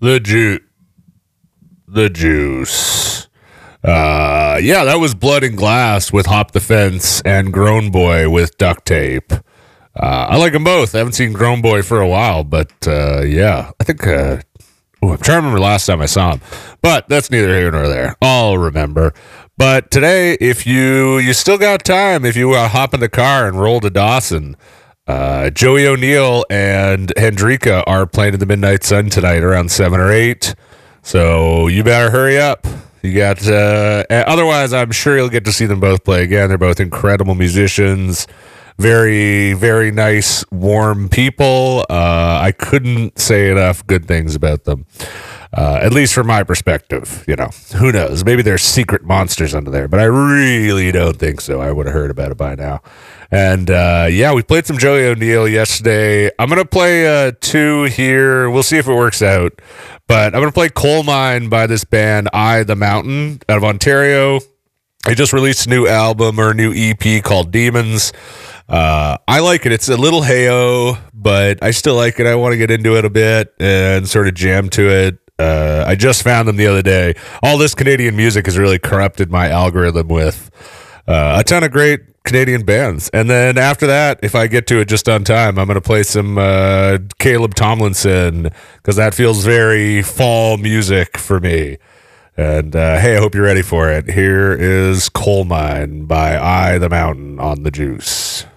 The Ju the Juice. Yeah, that was Blood and Glass with Hop the Fence and Grown Boy with Duct Tape. I like them both. I haven't seen Grown Boy for a while, but yeah, I think I'm trying to remember last time I saw him, but that's neither here nor there. I'll remember. But today, if you still got time, if you hop in the car and roll to Dawson, Joey O'Neill and Hendrika are playing in the Midnight Sun tonight around 7 or 8. So you better hurry up. You got otherwise, I'm sure you'll get to see them both play again. They're both incredible musicians. Very, very nice, warm people. I couldn't say enough good things about them. At least from my perspective, who knows? Maybe there's secret monsters under there, but I really don't think so. I would have heard about it by now. And yeah, we played some Joey O'Neill yesterday. I'm going to play 2 here. We'll see if it works out. But I'm going to play Coal Mine by this band, I the Mountain, out of Ontario. They just released a new album or a new EP called Demons. I like it. It's a little hey-o, but I still like it. I want to get into it a bit and sort of jam to it. I just found them the other day. All this Canadian music has really corrupted my algorithm with a ton of great Canadian bands. And then after that, if I get to it just on time, I'm going to play some Caleb Tomlinson, because that feels very fall music for me. And hey, I hope you're ready for it. Here is Coal Mine by I the Mountain on the Juice.